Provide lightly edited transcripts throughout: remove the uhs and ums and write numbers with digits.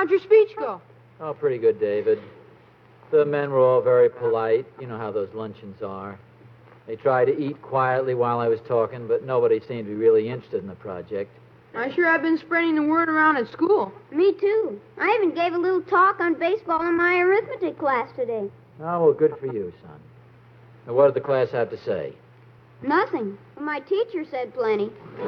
How'd your speech go? Oh, pretty good, David. The men were all very polite. You know how those luncheons are. They tried to eat quietly while I was talking, but nobody seemed to be really interested in the project. I sure have been spreading the word around at school. Me too. I even gave a little talk on baseball in my arithmetic class today. Oh, well, good for you, son. Now, what did the class have to say? Nothing. My teacher said plenty. I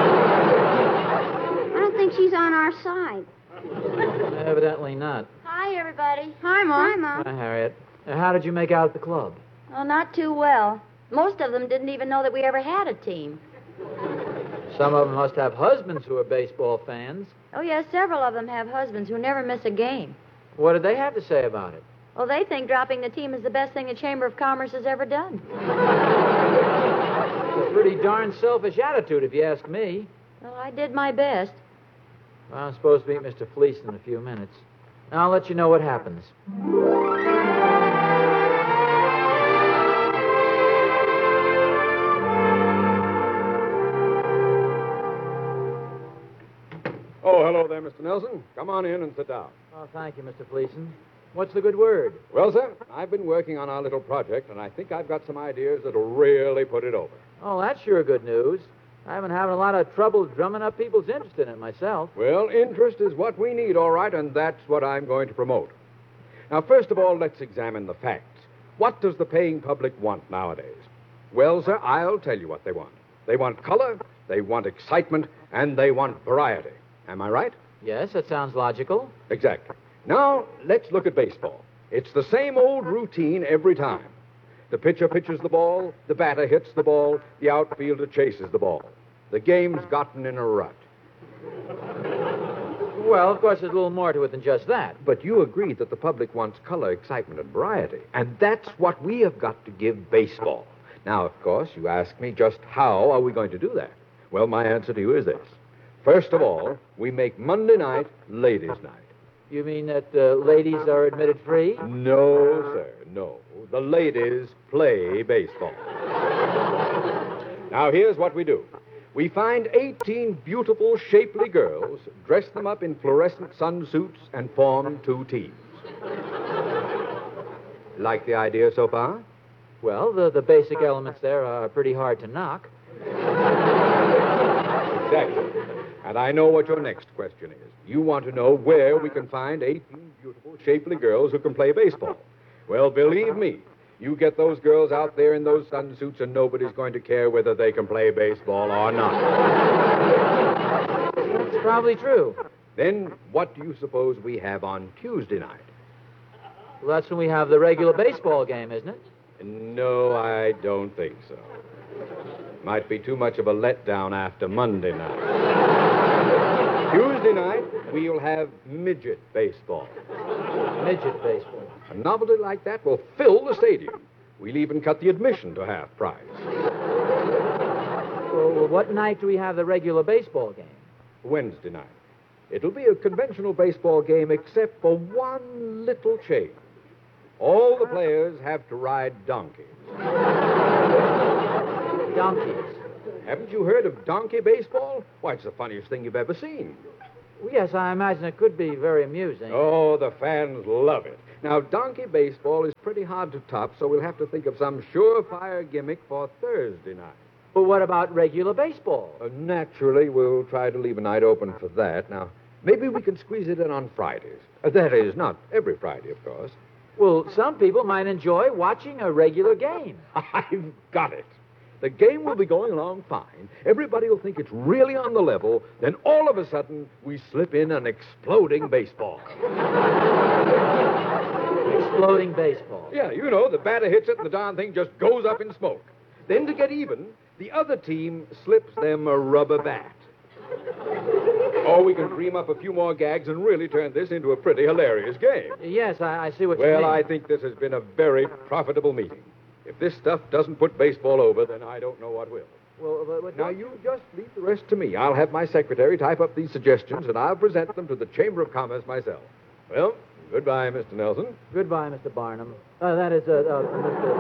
don't think she's on our side. Evidently not. Hi, everybody. Hi, Mom. Hi, Mom. Hi, Harriet. How did you make out at the club? Well, not too well. Most of them didn't even know that we ever had a team. Some of them must have husbands who are baseball fans. Oh, yes, several of them have husbands who never miss a game. What did they have to say about it? Well, they think dropping the team is the best thing the Chamber of Commerce has ever done. It's a pretty darn selfish attitude, if you ask me. Well, I did my best. Well, I'm supposed to meet Mr. Fleece in a few minutes. I'll let you know what happens. Oh, hello there, Mr. Nelson. Come on in and sit down. Oh, thank you, Mr. Fleeson. What's the good word? Well, sir, I've been working on our little project, and I think I've got some ideas that'll really put it over. Oh, that's sure good news. I've been having a lot of trouble drumming up people's interest in it myself. Well, interest is what we need, all right, and that's what I'm going to promote. Now, first of all, let's examine the facts. What does the paying public want nowadays? Well, sir, I'll tell you what they want. They want color, they want excitement, and they want variety. Am I right? Yes, that sounds logical. Exactly. Now, let's look at baseball. It's the same old routine every time. The pitcher pitches the ball, the batter hits the ball, the outfielder chases the ball. The game's gotten in a rut. Well, of course, there's a little more to it than just that. But you agree that the public wants color, excitement, and variety. And that's what we have got to give baseball. Now, of course, you ask me just how are we going to do that? Well, my answer to you is this. First of all, we make Monday night ladies' night. You mean that ladies are admitted free? No, sir, no. The ladies play baseball. Now, here's what we do. We find 18 beautiful, shapely girls, dress them up in fluorescent sunsuits, and form two teams. Like the idea so far? Well, the basic elements there are pretty hard to knock. Exactly. And I know what your next question is. You want to know where we can find 18 beautiful, shapely girls who can play baseball. Well, believe me, you get those girls out there in those sunsuits and nobody's going to care whether they can play baseball or not. That's probably true. Then what do you suppose we have on Tuesday night? Well, that's when we have the regular baseball game, isn't it? No, I don't think so. Might be too much of a letdown after Monday night. Tuesday night, we'll have midget baseball. Midget baseball. A novelty like that will fill the stadium. We'll even cut the admission to half price. Well, what night do we have the regular baseball game? Wednesday night. It'll be a conventional baseball game except for one little change. All the players have to ride donkeys. Donkeys. Haven't you heard of donkey baseball? Why, it's the funniest thing you've ever seen. Well, yes, I imagine it could be very amusing. Oh, the fans love it. Now, donkey baseball is pretty hard to top, so we'll have to think of some surefire gimmick for Thursday night. But what about regular baseball? Naturally, we'll try to leave a night open for that. Now, maybe we can squeeze it in on Fridays. That is, not every Friday, of course. Well, some people might enjoy watching a regular game. I've got it. The game will be going along fine. Everybody will think it's really on the level. Then all of a sudden, we slip in an exploding baseball. Exploding baseball. Yeah, you know, the batter hits it and the darn thing just goes up in smoke. Then to get even, the other team slips them a rubber bat. Or we can dream up a few more gags and really turn this into a pretty hilarious game. Yes, I see what you mean. Well, I think this has been a very profitable meeting. If this stuff doesn't put baseball over, then I don't know what will. Well, but Now, you just leave the rest to me. I'll have my secretary type up these suggestions, and I'll present them to the Chamber of Commerce myself. Well, goodbye, Mr. Nelson. Goodbye, Mr. Barnum. That is, Mr.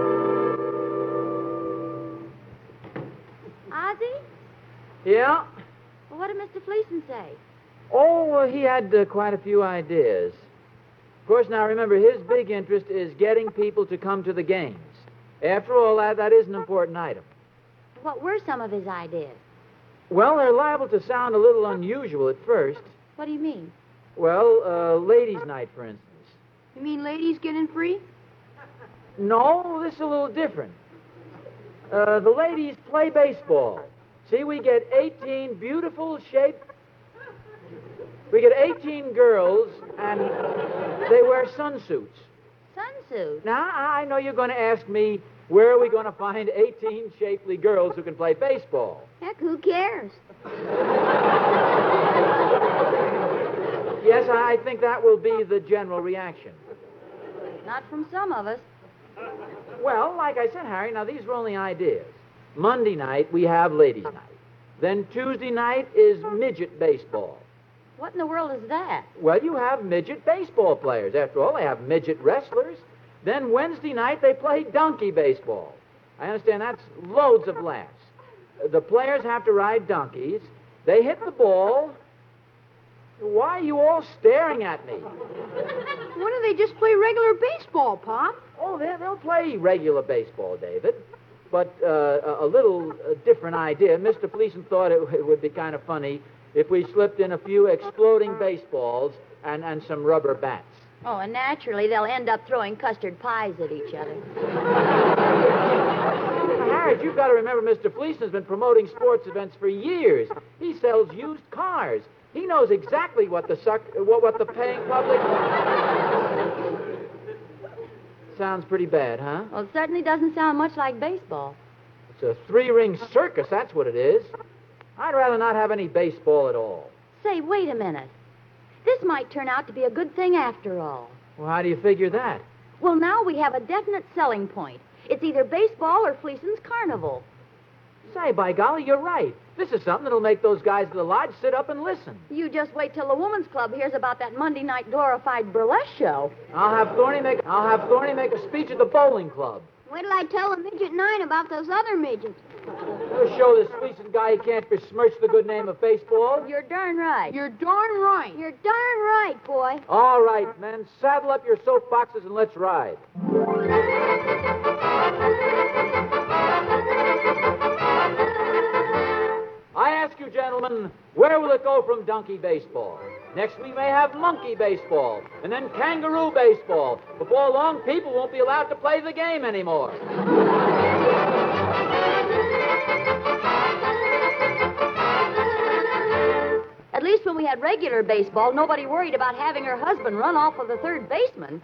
Ozzy? Yeah? What did Mr. Fleeson say? Oh, well, he had quite a few ideas. Of course, now remember, his big interest is getting people to come to the games. After all, that is an important item. What were some of his ideas? Well, they're liable to sound a little unusual at first. What do you mean? Well, ladies' night, for instance. You mean ladies get in free? No, this is a little different. The ladies play baseball. See, we get 18 beautiful shaped... We get 18 girls, and they wear sunsuits. Sunsuit. Now, I know you're going to ask me, where are we going to find 18 shapely girls who can play baseball? Heck, who cares? Yes, I think that will be the general reaction. Not from some of us. Well, like I said, Harry, now these are only ideas. Monday night, we have ladies' night. Then Tuesday night is midget baseball. What in the world is that? Well, you have midget baseball players. After all, they have midget wrestlers. Then Wednesday night, they play donkey baseball. I understand that's loads of laughs. The players have to ride donkeys. They hit the ball. Why are you all staring at me? Why don't they just play regular baseball, Pop? Oh, they'll play regular baseball, David. But a little different idea. Mr. Fleeson thought it would be kind of funny if we slipped in a few exploding baseballs and some rubber bats. Oh, and naturally, they'll end up throwing custard pies at each other. Harry, you've got to remember Mr. Fleeson's been promoting sports events for years. He sells used cars. He knows exactly what the paying public... Sounds pretty bad, huh? Well, it certainly doesn't sound much like baseball. It's a three-ring circus, that's what it is. I'd rather not have any baseball at all. Say, wait a minute. This might turn out to be a good thing after all. Well, how do you figure that? Well, now we have a definite selling point. It's either baseball or Fleeson's carnival. Say, by golly, you're right. This is something that'll make those guys at the lodge sit up and listen. You just wait till the woman's club hears about that Monday night glorified burlesque show. I'll have Thorny make a speech at the bowling club. Wait till I tell the midget 9 about those other midgets. We'll show this Fleeson guy he can't besmirch the good name of baseball. You're darn right. You're darn right. You're darn right, boy. All right, men, saddle up your soapboxes and let's ride. I ask you, gentlemen, where will it go from donkey baseball? Next we may have monkey baseball, and then kangaroo baseball. Before long, people won't be allowed to play the game anymore. At least when we had regular baseball, nobody worried about having her husband run off with the third baseman.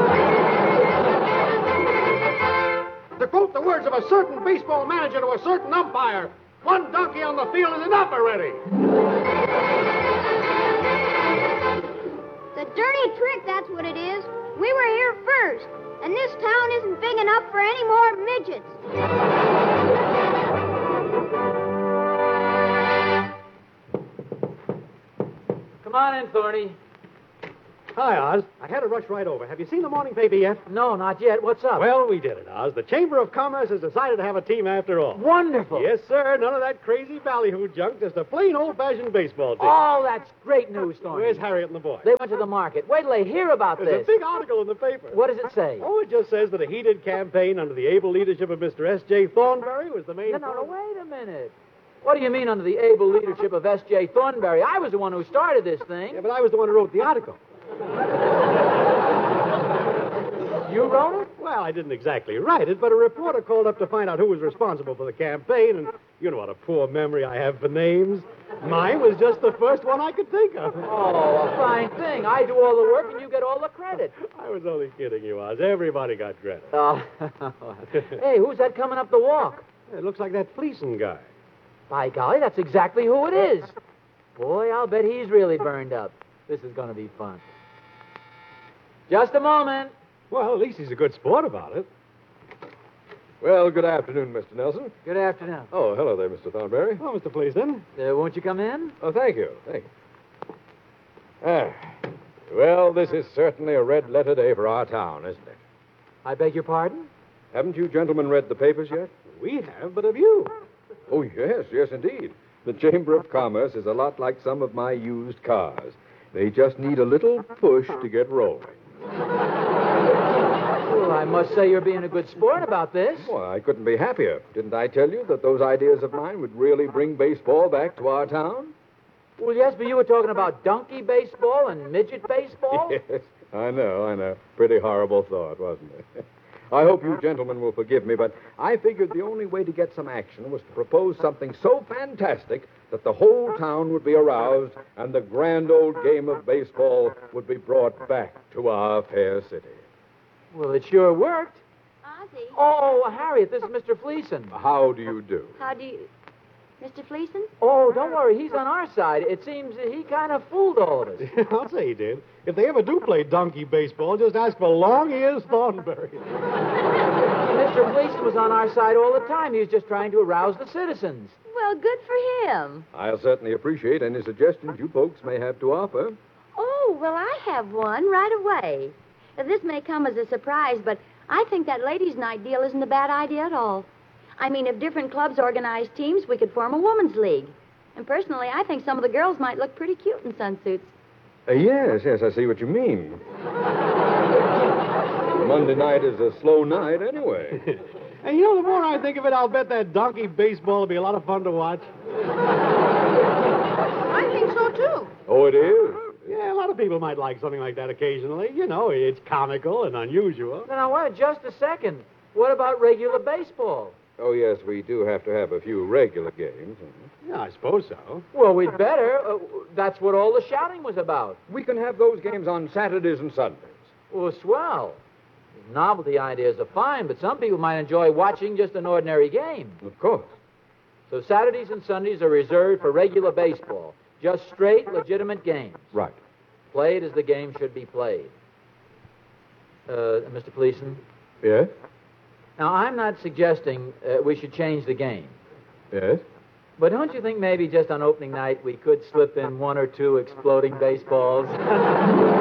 To quote the words of a certain baseball manager to a certain umpire, one donkey on the field is enough already. The dirty trick, that's what it is. We were here first, and this town isn't big enough for any more midgets. Come on in, Thorny. Hi, Oz. I had to rush right over. Have you seen the morning paper yet? No, not yet. What's up? Well, we did it, Oz. The Chamber of Commerce has decided to have a team after all. Wonderful. Yes, sir. None of that crazy ballyhoo junk. Just a plain old-fashioned baseball team. Oh, that's great news, Thorny. Where's Harriet and the boys? They went to the market. Wait till they hear about There's this. a big article in the paper. What does it say? Oh, it just says that a heated campaign under the able leadership of Mr. S.J. Thornberry was the main... No, wait a minute. What do you mean under the able leadership of S.J. Thornberry? I was the one who started this thing. Yeah, but I was the one who wrote the article. You wrote it? Well, I didn't exactly write it, but a reporter called up to find out who was responsible for the campaign, and you know what a poor memory I have for names. Mine was just the first one I could think of. Oh, a fine thing. I do all the work and you get all the credit. I was only kidding you, Oz. Everybody got credit. Hey, who's that coming up the walk? It looks like that Fleeson guy. By golly, that's exactly who it is. Boy, I'll bet he's really burned up. This is going to be fun. Just a moment. Well, at least he's a good sport about it. Well, good afternoon, Mr. Nelson. Good afternoon. Oh, hello there, Mr. Thornberry. Well, Mr. Fleeson. Won't you come in? Oh, thank you. Thank you. Well, this is certainly a red-letter day for our town, isn't it? I beg your pardon? Haven't you gentlemen read the papers yet? We have, but have you? Oh, yes, indeed. The Chamber of Commerce is a lot like some of my used cars. They just need a little push to get rolling. Well, I must say you're being a good sport about this. Well, I couldn't be happier. Didn't I tell you that those ideas of mine would really bring baseball back to our town? Well, yes, but you were talking about donkey baseball and midget baseball? Yes, I know. Pretty horrible thought, wasn't it? I hope you gentlemen will forgive me, but I figured the only way to get some action was to propose something so fantastic that the whole town would be aroused and the grand old game of baseball would be brought back to our fair city. Well, it sure worked. Ozzie, Oh, Harriet, this is Mr. Fleeson. How do you do? how do you... Mr. Fleeson? Oh, don't worry, he's on our side. It seems that he kind of fooled all of us. I'll say he did. If they ever do play donkey baseball, just ask for Long Ears Thornberry. Mr. Fleeson was on our side all the time. He was just trying to arouse the citizens. Well, good for him. I'll certainly appreciate any suggestions you folks may have to offer. Oh, well, I have one right away. This may come as a surprise, but I think that ladies' night deal isn't a bad idea at all. I mean, if different clubs organized teams, we could form a women's league. And personally, I think some of the girls might look pretty cute in sunsuits. Yes, I see what you mean. Monday night is a slow night anyway. And you know, the more I think of it, I'll bet that donkey baseball will be a lot of fun to watch. I think so, too. Oh, it is? Yeah, a lot of people might like something like that occasionally. You know, it's comical and unusual. Now, wait just a second. What about regular baseball? Oh, yes, we do have to have a few regular games. Yeah, I suppose so. Well, we'd better. That's what all the shouting was about. We can have those games on Saturdays and Sundays. Well, swell. Novelty ideas are fine, but some people might enjoy watching just an ordinary game. Of course. So Saturdays and Sundays are reserved for regular baseball. Just straight, legitimate games. Right. Played as the game should be played. Mr. Fleeson? Yes? Now, I'm not suggesting we should change the game. Yes? But don't you think maybe just on opening night we could slip in one or two exploding baseballs?